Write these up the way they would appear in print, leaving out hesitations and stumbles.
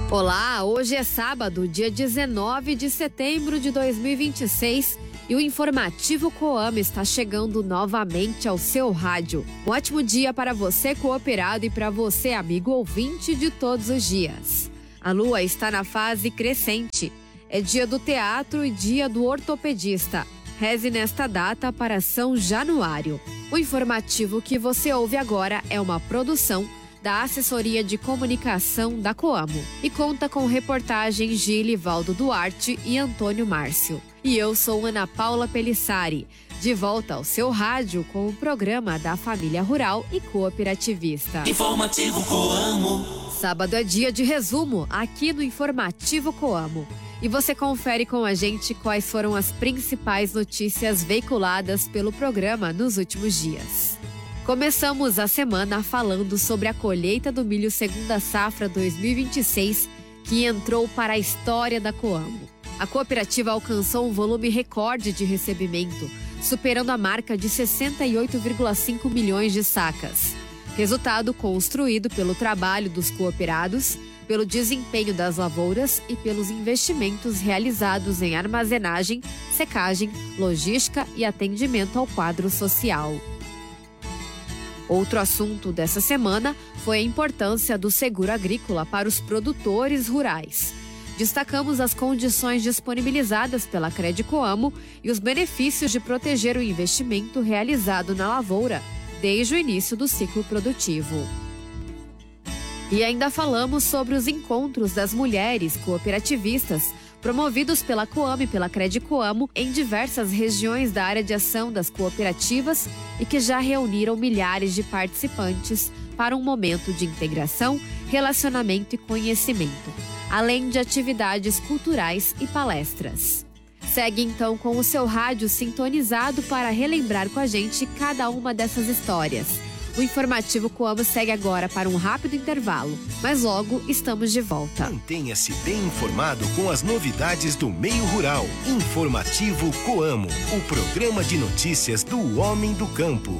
Olá, hoje é sábado, dia 19 de setembro de 2026 e o informativo Coamo está chegando novamente ao seu rádio. Um ótimo dia para você, cooperado, e para você, amigo ouvinte de todos os dias. A lua está na fase crescente. É dia do teatro e dia do ortopedista. Reze nesta data para São Januário. O informativo que você ouve agora é uma produção da Assessoria de Comunicação da Coamo e conta com reportagens de Ilivaldo Duarte e Antônio Márcio. E eu sou Ana Paula Pelissari, de volta ao seu rádio com o programa da família rural e cooperativista. Informativo Coamo. Sábado é dia de resumo aqui no Informativo Coamo. E você confere com a gente quais foram as principais notícias veiculadas pelo programa nos últimos dias. Começamos a semana falando sobre a colheita do milho segunda safra 2026, que entrou para a história da Coamo. A cooperativa alcançou um volume recorde de recebimento, superando a marca de 68,5 milhões de sacas. Resultado construído pelo trabalho dos cooperados, pelo desempenho das lavouras e pelos investimentos realizados em armazenagem, secagem, logística e atendimento ao quadro social. Outro assunto dessa semana foi a importância do seguro agrícola para os produtores rurais. Destacamos as condições disponibilizadas pela Credicoamo e os benefícios de proteger o investimento realizado na lavoura desde o início do ciclo produtivo. E ainda falamos sobre os encontros das mulheres cooperativistas promovidos pela Coamo e pela Credicoamo em diversas regiões da área de ação das cooperativas e que já reuniram milhares de participantes para um momento de integração, relacionamento e conhecimento, além de atividades culturais e palestras. Segue então com o seu rádio sintonizado para relembrar com a gente cada uma dessas histórias. O informativo Coamo segue agora para um rápido intervalo, mas logo estamos de volta. Mantenha-se bem informado com as novidades do meio rural. Informativo Coamo, o programa de notícias do homem do campo.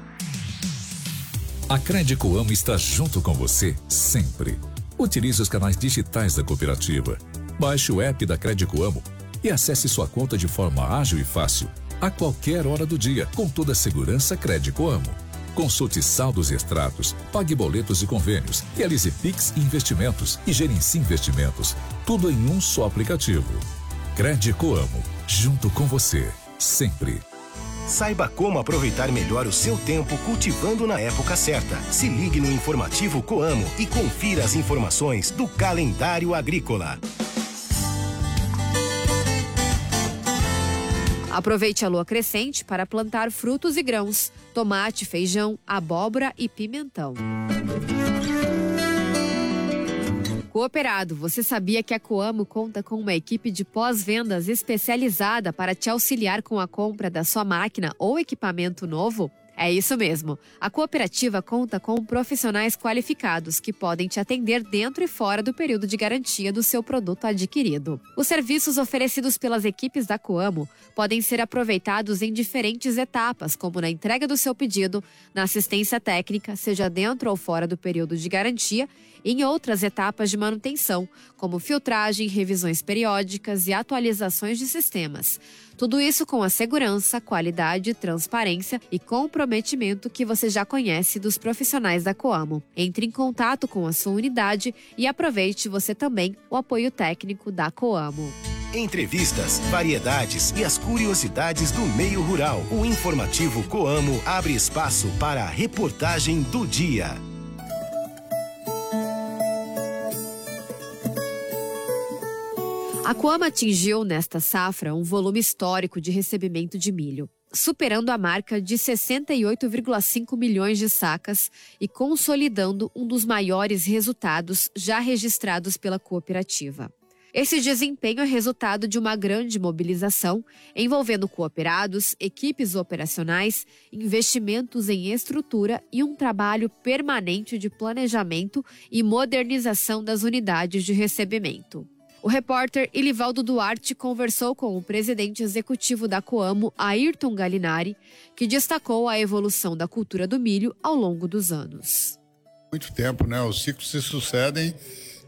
A Credicoamo está junto com você sempre. Utilize os canais digitais da cooperativa. Baixe o app da Credicoamo e acesse sua conta de forma ágil e fácil, a qualquer hora do dia, com toda a segurança Credicoamo. Consulte saldos e extratos, pague boletos e convênios, realize Pix e investimentos e gerencie investimentos. Tudo em um só aplicativo. Credicoamo, junto com você, sempre. Saiba como aproveitar melhor o seu tempo cultivando na época certa. Se ligue no Informativo Coamo e confira as informações do calendário agrícola. Aproveite a lua crescente para plantar frutos e grãos, tomate, feijão, abóbora e pimentão. Cooperado, você sabia que a Coamo conta com uma equipe de pós-vendas especializada para te auxiliar com a compra da sua máquina ou equipamento novo? É isso mesmo. A cooperativa conta com profissionais qualificados que podem te atender dentro e fora do período de garantia do seu produto adquirido. Os serviços oferecidos pelas equipes da Coamo podem ser aproveitados em diferentes etapas, como na entrega do seu pedido, na assistência técnica, seja dentro ou fora do período de garantia, e em outras etapas de manutenção, como filtragem, revisões periódicas e atualizações de sistemas. Tudo isso com a segurança, qualidade, transparência e comprometimento que você já conhece dos profissionais da Coamo. Entre em contato com a sua unidade e aproveite você também o apoio técnico da Coamo. Entrevistas, variedades e as curiosidades do meio rural. O Informativo Coamo abre espaço para a reportagem do dia. A Coamo atingiu nesta safra um volume histórico de recebimento de milho, superando a marca de 68,5 milhões de sacas e consolidando um dos maiores resultados já registrados pela cooperativa. Esse desempenho é resultado de uma grande mobilização envolvendo cooperados, equipes operacionais, investimentos em estrutura e um trabalho permanente de planejamento e modernização das unidades de recebimento. O repórter Ilivaldo Duarte conversou com o presidente executivo da Coamo, Ayrton Galinari, que destacou a evolução da cultura do milho ao longo dos anos. Muito tempo, né? Os ciclos se sucedem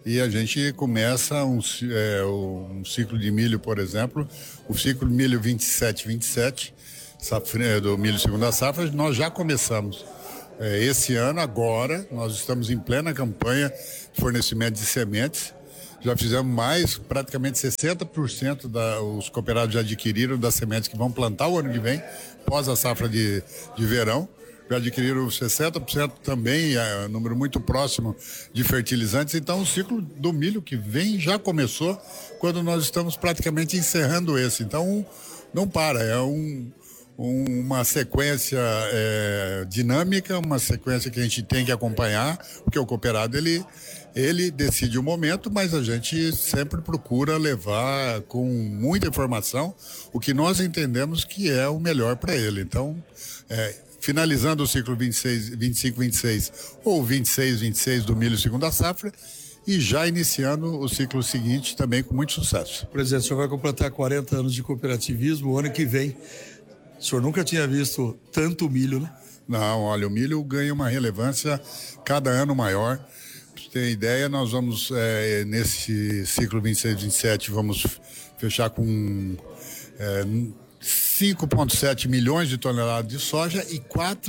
E a gente começa um ciclo de milho, por exemplo, o ciclo de milho 27, do milho segunda safra, nós já começamos. Esse ano, agora, nós estamos em plena campanha de fornecimento de sementes. Já fizemos praticamente 60% os cooperados já adquiriram das sementes que vão plantar o ano que vem, pós a safra de verão. Já adquiriram 60% também, número muito próximo de fertilizantes. Então, o ciclo do milho que vem já começou quando nós estamos praticamente encerrando esse. Então, não para, é uma sequência dinâmica, uma sequência que a gente tem que acompanhar, porque o cooperado, ele decide o momento, mas a gente sempre procura levar com muita informação o que nós entendemos que é o melhor para ele. Então, finalizando o ciclo 25-26 ou 26-26 do milho segunda safra e já iniciando o ciclo seguinte também com muito sucesso. Presidente, o senhor vai completar 40 anos de cooperativismo o ano que vem. O senhor nunca tinha visto tanto milho, né? Não, olha, o milho ganha uma relevância cada ano maior. Para você ter ideia, nós vamos, nesse ciclo 26-27, vamos fechar com 5,7 milhões de toneladas de soja e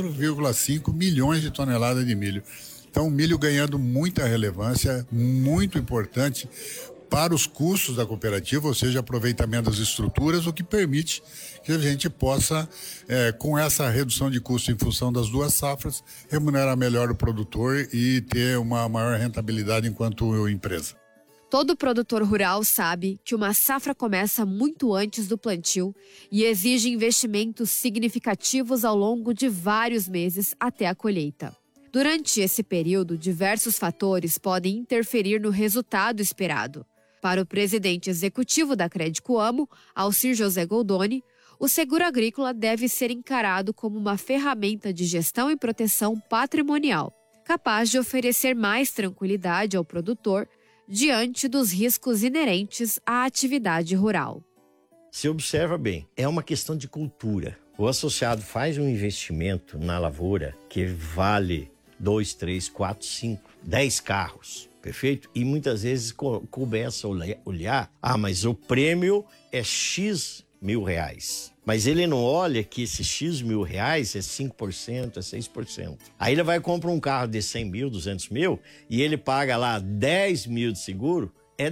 4,5 milhões de toneladas de milho. Então, o milho ganhando muita relevância, muito importante para os custos da cooperativa, ou seja, aproveitamento das estruturas, o que permite que a gente possa, com essa redução de custo em função das duas safras, remunerar melhor o produtor e ter uma maior rentabilidade enquanto empresa. Todo produtor rural sabe que uma safra começa muito antes do plantio e exige investimentos significativos ao longo de vários meses até a colheita. Durante esse período, diversos fatores podem interferir no resultado esperado. Para o presidente executivo da Credicoamo, Alcir José Goldoni, o seguro agrícola deve ser encarado como uma ferramenta de gestão e proteção patrimonial, capaz de oferecer mais tranquilidade ao produtor diante dos riscos inerentes à atividade rural. Se observa bem, é uma questão de cultura. O associado faz um investimento na lavoura que vale 2, 3, 4, 5, 10 carros, perfeito? E muitas vezes começa a olhar, mas o prêmio é X mil reais. Mas ele não olha que esse X mil reais é 5%, é 6%. Aí ele vai comprar um carro de 100 mil, 200 mil, e ele paga lá 10 mil de seguro, é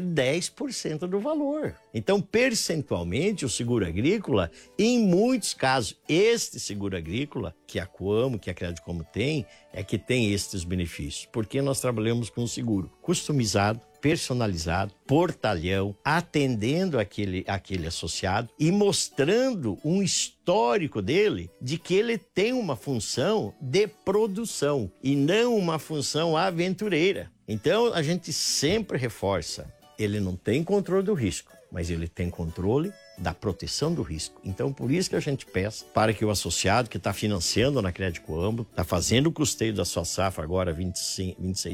10% do valor. Então, percentualmente, o seguro agrícola, em muitos casos, este seguro agrícola, que a Coamo, que a Credicoamo tem, é que tem estes benefícios. Porque nós trabalhamos com um seguro customizado, personalizado, portalhão, atendendo aquele associado e mostrando um histórico dele de que ele tem uma função de produção e não uma função aventureira. Então, a gente sempre reforça, ele não tem controle do risco, mas ele tem controle da proteção do risco. Então, por isso que a gente peça para que o associado que está financiando na Credicoamo, está fazendo o custeio da sua safra agora 26,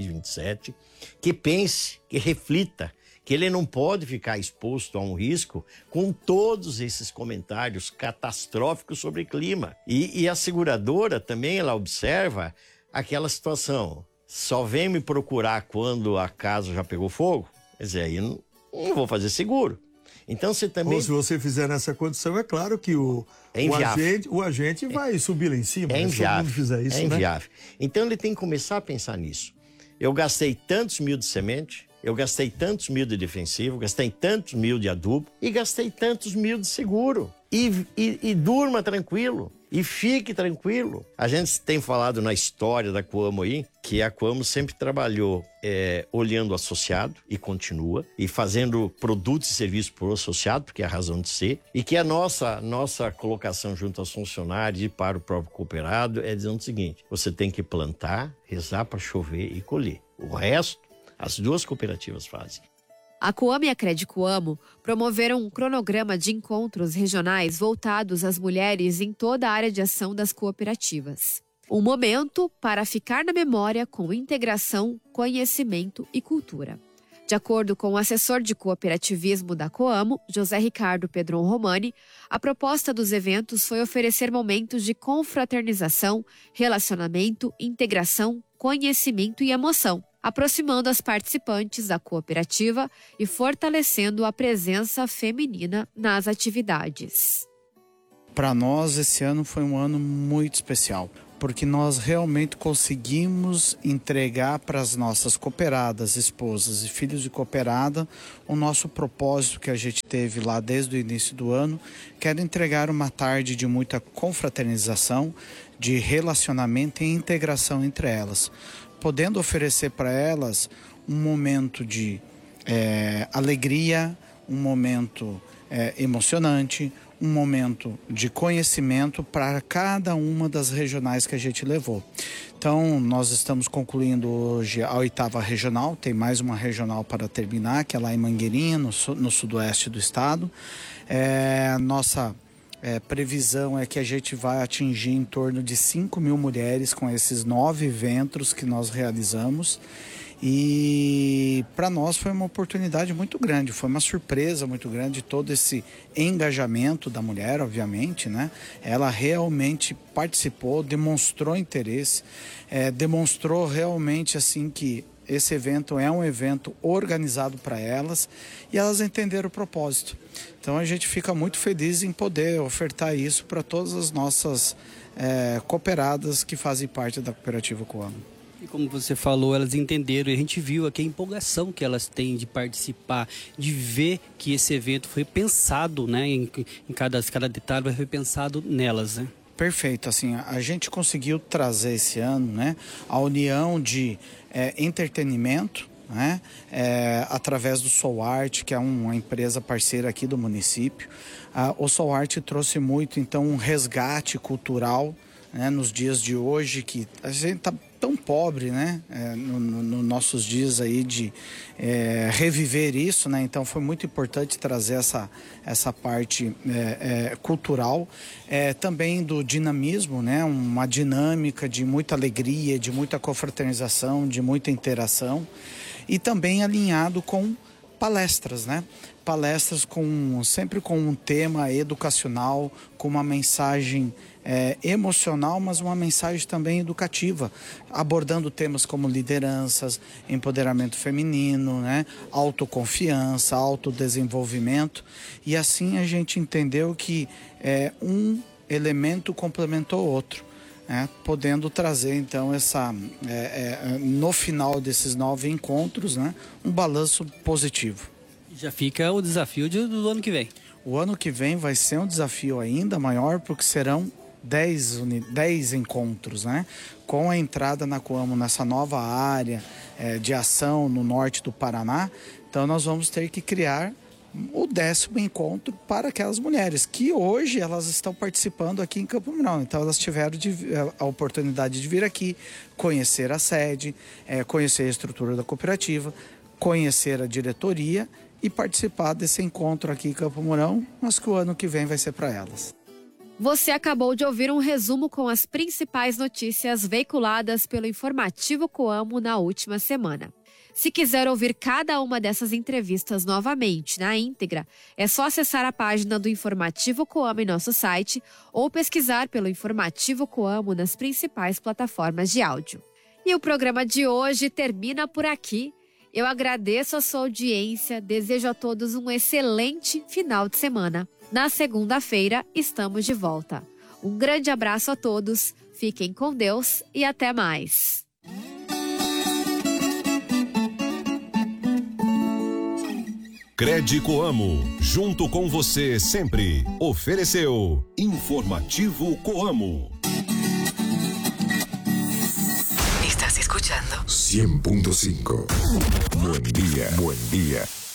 27, que pense, que reflita, que ele não pode ficar exposto a um risco com todos esses comentários catastróficos sobre clima. E a seguradora também, ela observa aquela situação, só vem me procurar quando a casa já pegou fogo? Quer dizer, aí não vou fazer seguro. Então você também... Ou se você fizer nessa condição, é claro que o agente vai subir lá em cima. É inviável. Se fizer isso, é inviável. Então ele tem que começar a pensar nisso. Eu gastei tantos mil de semente, eu gastei tantos mil de defensivo, gastei tantos mil de adubo e gastei tantos mil de seguro. E durma tranquilo. E fique tranquilo. A gente tem falado na história da Coamo aí, que a Coamo sempre trabalhou olhando o associado, e continua, e fazendo produtos e serviços para o associado, porque é a razão de ser, e que a nossa colocação junto aos funcionários e para o próprio cooperado é dizendo o seguinte, você tem que plantar, rezar para chover e colher. O resto, as duas cooperativas fazem. A Coamo e a Credicoamo promoveram um cronograma de encontros regionais voltados às mulheres em toda a área de ação das cooperativas. Um momento para ficar na memória com integração, conhecimento e cultura. De acordo com o assessor de cooperativismo da Coamo, José Ricardo Pedron Romani, a proposta dos eventos foi oferecer momentos de confraternização, relacionamento, integração, conhecimento e emoção, aproximando as participantes da cooperativa e fortalecendo a presença feminina nas atividades. Para nós, esse ano foi um ano muito especial, porque nós realmente conseguimos entregar para as nossas cooperadas, esposas e filhos de cooperada o nosso propósito que a gente teve lá desde o início do ano, que era entregar uma tarde de muita confraternização, de relacionamento e integração entre elas, podendo oferecer para elas um momento de alegria, um momento emocionante, um momento de conhecimento para cada uma das regionais que a gente levou. Então, nós estamos concluindo hoje a 8ª regional, tem mais uma regional para terminar, que é lá em Mangueirinha, no sudoeste do estado. Nossa previsão é que a gente vai atingir em torno de 5.000 mulheres com esses 9 eventos que nós realizamos. E para nós foi uma oportunidade muito grande, foi uma surpresa muito grande todo esse engajamento da mulher, obviamente, né? Ela realmente participou, demonstrou interesse, demonstrou realmente assim que esse evento é um evento organizado para elas e elas entenderam o propósito. Então a gente fica muito feliz em poder ofertar isso para todas as nossas cooperadas que fazem parte da Cooperativa Coamo. E como você falou, elas entenderam e a gente viu aqui a empolgação que elas têm de participar, de ver que esse evento foi pensado, né, em cada detalhe foi pensado nelas, né? Perfeito, assim, a gente conseguiu trazer esse ano, né, a união de entretenimento, né, através do Soul Art, que é uma empresa parceira aqui do município. O Soul Art trouxe muito, então, um resgate cultural, né, nos dias de hoje, que a gente está tão pobre, né, nos nossos dias aí de reviver isso, né, então foi muito importante trazer essa parte cultural, também do dinamismo, né, uma dinâmica de muita alegria, de muita confraternização, de muita interação e também alinhado com palestras, né? Palestras sempre com um tema educacional, com uma mensagem emocional, mas uma mensagem também educativa, abordando temas como lideranças, empoderamento feminino, né? Autoconfiança, autodesenvolvimento. E assim a gente entendeu que um elemento complementou o outro, né? Podendo trazer então no final desses 9 encontros, né? Um balanço positivo. Já fica o desafio do ano que vem. O ano que vem vai ser um desafio ainda maior, porque serão 10 encontros, né? Com a entrada na Coamo nessa nova área de ação no norte do Paraná. Então nós vamos ter que criar o 10º encontro para aquelas mulheres que hoje elas estão participando aqui em Campo Mourão. Então elas tiveram a oportunidade de vir aqui, conhecer a sede, conhecer a estrutura da cooperativa, conhecer a diretoria e participar desse encontro aqui em Campo Mourão, mas que o ano que vem vai ser para elas. Você acabou de ouvir um resumo com as principais notícias veiculadas pelo Informativo Coamo na última semana. Se quiser ouvir cada uma dessas entrevistas novamente, na íntegra, é só acessar a página do Informativo Coamo em nosso site ou pesquisar pelo Informativo Coamo nas principais plataformas de áudio. E o programa de hoje termina por aqui. Eu agradeço a sua audiência, desejo a todos um excelente final de semana. Na segunda-feira, estamos de volta. Um grande abraço a todos, fiquem com Deus e até mais. Credi Coamo, junto com você sempre. Ofereceu Informativo Coamo. Estás escuchando 100.5. Buen día.